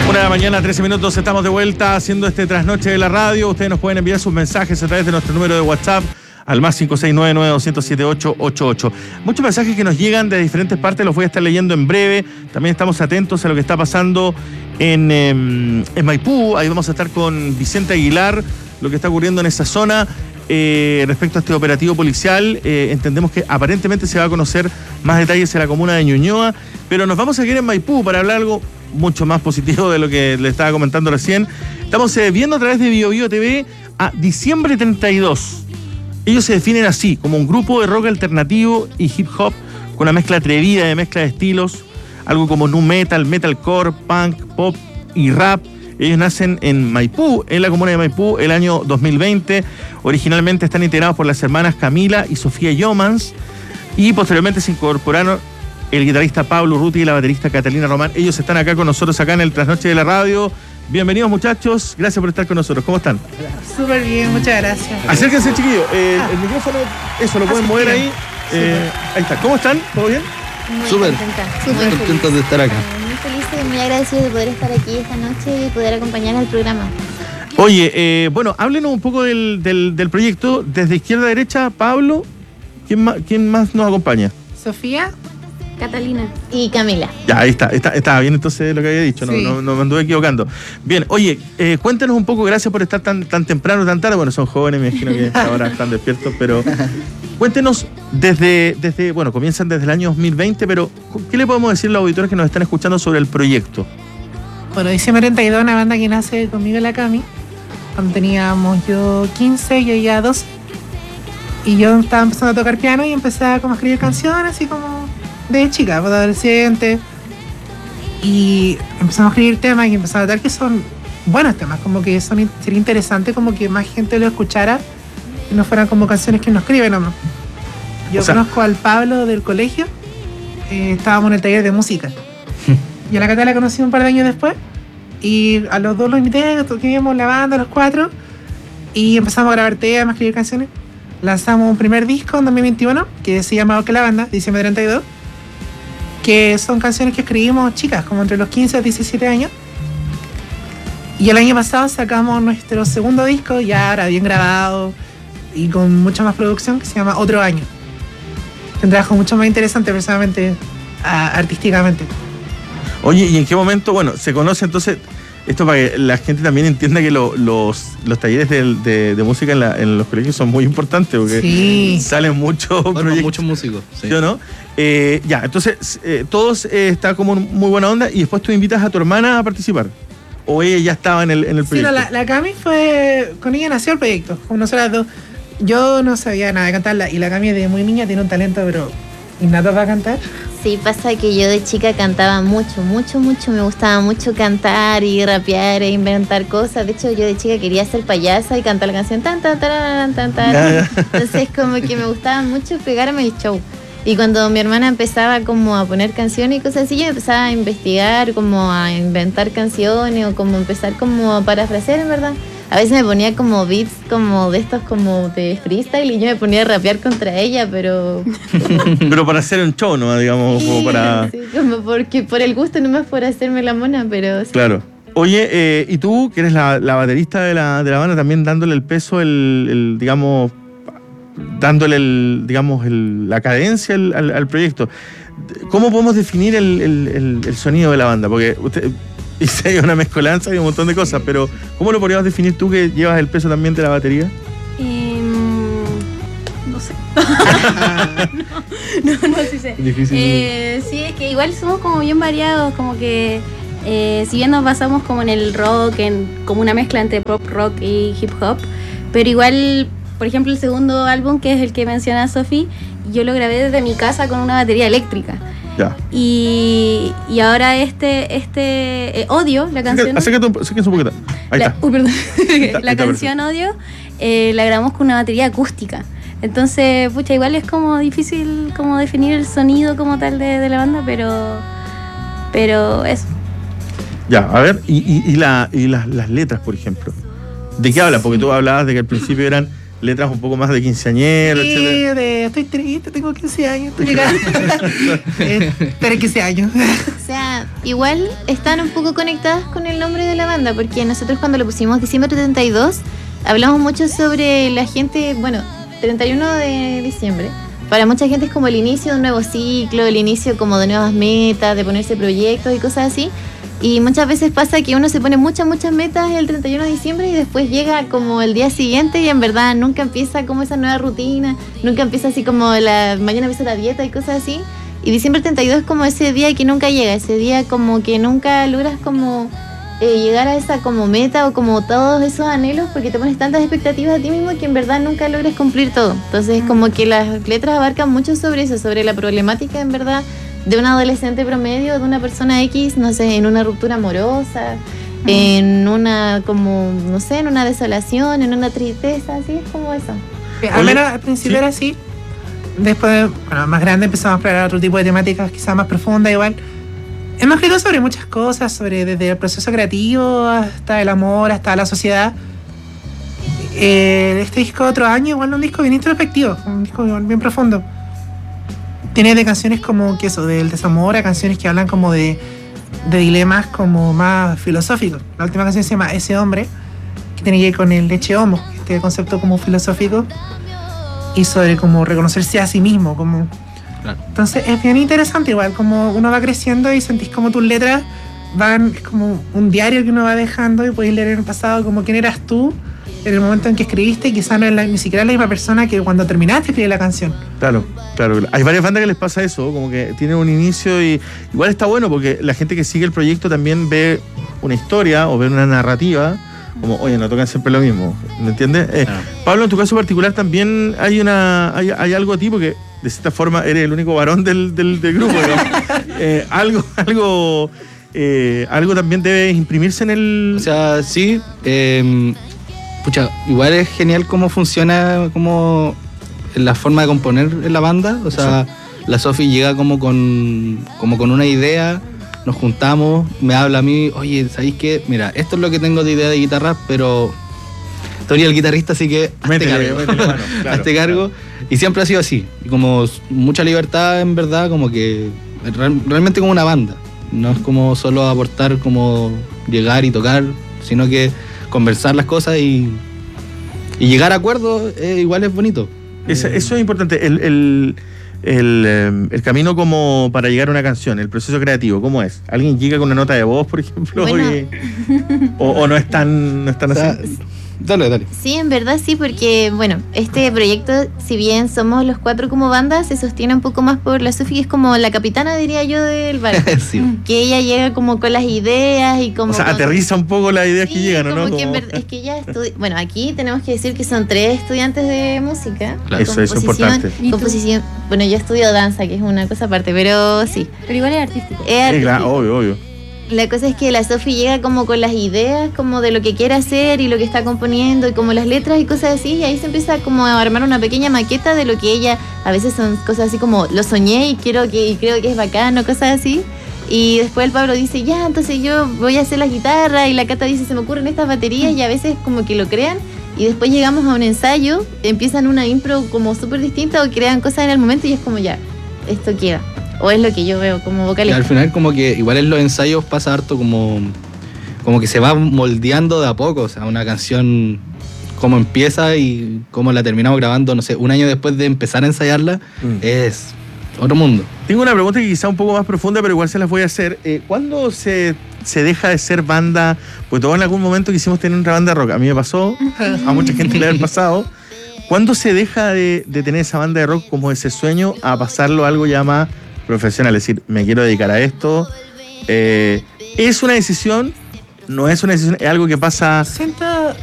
Una de la mañana, 13 minutos, estamos de vuelta haciendo este trasnoche de la radio. Ustedes nos pueden enviar sus mensajes a través de nuestro número de WhatsApp al más 569-900-7888. Muchos mensajes que nos llegan de diferentes partes, los voy a estar leyendo en breve. También estamos atentos a lo que está pasando en Maipú. Ahí vamos a estar con Vicente Aguilar, lo que está ocurriendo en esa zona. Respecto a este operativo policial, entendemos que aparentemente se va a conocer más detalles en la comuna de Ñuñoa, pero nos vamos a seguir en Maipú para hablar algo mucho más positivo de lo que le estaba comentando recién. Estamos viendo a través de BioBio TV a Diciembre 32. Ellos se definen así, como un grupo de rock alternativo y hip hop con una mezcla atrevida de mezcla de estilos, algo como nu metal, metalcore, punk, pop y rap. Ellos nacen en Maipú, en la comuna de Maipú, el año 2020. Originalmente están integrados por las hermanas Camila y Sofía Yomans, y posteriormente se incorporaron el guitarrista Pablo Urruti y la baterista Catalina Román. Ellos están acá con nosotros, acá en el Trasnoche de la Radio. Bienvenidos, muchachos, gracias por estar con nosotros. ¿Cómo están? Súper bien, muchas gracias. Acérquense, chiquillos. El micrófono, eso, lo pueden mover ahí. Ahí está. ¿Cómo están? ¿Todo bien? Súper contentos de estar acá. Muy felices y muy agradecidos de poder estar aquí esta noche y poder acompañar al programa. Oye, bueno, háblenos un poco del proyecto. Desde izquierda a derecha, Pablo, ¿quién más nos acompaña? Sofía, Catalina y Camila. Ya, ahí está, estaba bien entonces lo que había dicho, sí. no me anduve equivocando. Bien, oye, cuéntenos un poco, gracias por estar tan temprano, tan tarde. Bueno, son jóvenes, me imagino que ahora están despiertos, pero cuéntenos bueno, comienzan desde el año 2020, pero ¿qué le podemos decir a los auditores que nos están escuchando sobre el proyecto? bueno, Diciembre 32, una banda que nace conmigo y la Cami, cuando teníamos yo 15 y ella 12, y yo estaba empezando a tocar piano y empecé a como escribir canciones, así como de chica, de adolescente, y empezamos a escribir temas y empezamos a notar que son buenos temas, como que sería interesante como que más gente lo escuchara y no fueran como canciones que uno escribe nomás. Yo conozco al Pablo del colegio, estábamos en el taller de música y a la Cata la conocí un par de años después y a los dos los invité, toquemos la banda, los cuatro, y empezamos a grabar temas, a escribir canciones. Lanzamos un primer disco en 2021 que se llama Que la Banda, Diciembre 32, que son canciones que escribimos chicas, como entre los 15 y 17 años. Y el año pasado sacamos nuestro segundo disco, ya ahora bien grabado y con mucha más producción, que se llama Otro Año. Un trabajo mucho más interesante personalmente, artísticamente. Oye, ¿y en qué momento, bueno, se conoce entonces, esto para que la gente también entienda que los talleres de música en los colegios son muy importantes, porque sí, salen muchos proyectos. Muchos músicos. Sí. ¿Sí o no? Ya, entonces todos está como muy buena onda, y después tú invitas a tu hermana a participar. ¿O ella ya estaba en el proyecto? Sí, no, la Cami fue, con ella nació el proyecto, como nosotras dos. Yo no sabía nada de cantarla, y la Cami de muy niña tiene un talento, pero innato para cantar. Sí, pasa que yo de chica cantaba mucho, me gustaba mucho cantar y rapear e inventar cosas. De hecho, yo de chica quería ser payasa y cantar la canción tan. Entonces como que me gustaba mucho pegarme el show. Y cuando mi hermana empezaba como a poner canciones y cosas así, yo empezaba a investigar, como a inventar canciones o como empezar como a parafrasear, en verdad. A veces me ponía como beats como de estos como de freestyle y yo me ponía a rapear contra ella, pero... Pero para hacer un show, ¿no? Digamos, como para... Sí, como porque por el gusto, nomás por hacerme la mona, pero... Sí. Claro. Oye, y tú, que eres la baterista de la banda, también dándole el peso, digamos, dándole la cadencia al proyecto. ¿Cómo podemos definir el sonido de la banda? Porque usted... Hice una mezcolanza y un montón de cosas, pero ¿cómo lo podrías definir tú, que llevas el peso también de la batería? No sé. no, sí sé. Difícil. Sí, es que igual somos como bien variados, como que si bien nos basamos como en el rock, como una mezcla entre pop, rock y hip hop, pero igual, por ejemplo, el segundo álbum, que es el que menciona Sofi, yo lo grabé desde mi casa con una batería eléctrica. Ya. Y ahora Odio, la canción... Acércate un poquito. Ahí está. Perdón. La Ahí está, canción Odio la grabamos con una batería acústica. Entonces, pucha, igual es como difícil como definir el sonido como tal de la banda, pero eso. Ya, a ver, y las letras, por ejemplo. ¿De qué hablan? Porque tú hablabas de que al principio eran letras un poco más de quinceañero, Sí, etcétera. estoy triste, tengo 15 años, estoy llegando. Tengo 15 años. O sea, igual están un poco conectadas con el nombre de la banda, porque nosotros cuando lo pusimos Diciembre 32, hablamos mucho sobre la gente, bueno, 31 de diciembre. Para mucha gente es como el inicio de un nuevo ciclo, el inicio como de nuevas metas, de ponerse proyectos y cosas así. Y muchas veces pasa que uno se pone muchas metas el 31 de diciembre y después llega como el día siguiente y en verdad nunca empieza como esa nueva rutina, nunca empieza así como mañana empieza la dieta y cosas así. Y diciembre 32 es como ese día que nunca llega, ese día como que nunca logras como llegar a esa como meta o como todos esos anhelos porque te pones tantas expectativas a ti mismo que en verdad nunca logras cumplir todo. Entonces como que las letras abarcan mucho sobre eso, sobre la problemática en verdad de un adolescente promedio, de una persona X, no sé, en una ruptura amorosa, en una como, no sé, en una desolación, en una tristeza, así es como eso. Al menos al principio era así. Después, bueno, más grande empezamos a explorar otro tipo de temáticas, quizás más profundas igual. Hemos escrito sobre muchas cosas, sobre desde el proceso creativo hasta el amor, hasta la sociedad. Este disco de otro año, igual un disco bien introspectivo, un disco bien profundo. Tiene de canciones como que eso, del desamor, a canciones que hablan como de dilemas como más filosóficos. La última canción se llama Ese Hombre, que tiene que ver con el leche homo, este concepto como filosófico, y sobre como reconocerse a sí mismo, como... Claro. Entonces es bien interesante, igual como uno va creciendo y sentís como tus letras van, es como un diario que uno va dejando y podéis leer en el pasado como quién eras tú en el momento en que escribiste y quizás no es ni siquiera la misma persona que cuando terminaste de escribir la canción. Claro. Hay varias bandas que les pasa eso, como que tienen un inicio y igual está bueno porque la gente que sigue el proyecto también ve una historia o ve una narrativa, como, oye, no tocan siempre lo mismo, ¿me entiendes? Claro. Pablo, en tu caso particular también hay algo a ti porque de cierta forma eres el único varón del grupo, ¿no? Algo también debe imprimirse en el... O sea, sí. Pucha, igual es genial cómo funciona como la forma de componer en la banda. O sea, la Sofi llega como con una idea, nos juntamos, me habla a mí, oye, ¿sabéis qué? Mira, esto es lo que tengo de idea de guitarra, pero Tony el guitarrista, así que hazte cargo. Y siempre ha sido así, y como mucha libertad en verdad, como que realmente como una banda. No es como solo aportar, como llegar y tocar, sino que conversar las cosas y llegar a acuerdos, igual es bonito. Eso es importante, el camino como para llegar a una canción, el proceso creativo, ¿cómo es? ¿Alguien llega con una nota de voz, por ejemplo? Bueno. ¿O no es tan así? Dale. Sí, en verdad sí, porque bueno, este proyecto, si bien somos los cuatro como banda, se sostiene un poco más por la Sofi, que es como la capitana, diría yo, del barco. Sí. Que ella llega como con las ideas y como... O sea, aterriza un poco las ideas que llegan, ¿o no? Como que en verdad, es que ella estudia... Bueno, aquí tenemos que decir que son 3 estudiantes de música. Claro. Eso es importante. ¿Y tú? Composición... Bueno, yo estudio danza, que es una cosa aparte, pero sí. Pero igual es artístico. Es artístico. Claro, obvio. La cosa es que la Sofi llega como con las ideas, como de lo que quiere hacer y lo que está componiendo y como las letras y cosas así, y ahí se empieza como a armar una pequeña maqueta de lo que ella, a veces son cosas así como lo soñé y creo que es bacano, cosas así. Y después el Pablo dice, ya, entonces yo voy a hacer la guitarra, y la Cata dice, se me ocurren estas baterías, y a veces como que lo crean, y después llegamos a un ensayo, empiezan una impro como súper distinta o crean cosas en el momento y es como ya, esto queda. O es lo que yo veo como Y vocalista. al final como que igual en los ensayos pasa harto como que se va moldeando de a poco, o sea, una canción cómo empieza y cómo la terminamos grabando, no sé, un año después de empezar a ensayarla, es otro mundo. Tengo una pregunta que quizá un poco más profunda, pero igual se las voy a hacer. ¿Cuándo se deja de ser banda? Pues todos en algún momento quisimos tener una banda de rock. A mí me pasó, a mucha gente le ha pasado. ¿Cuándo se deja de tener esa banda de rock como ese sueño a pasarlo a algo ya más profesional? Es decir, me quiero dedicar a esto. ¿Es una decisión? ¿No es una decisión? ¿Es algo que pasa? Siento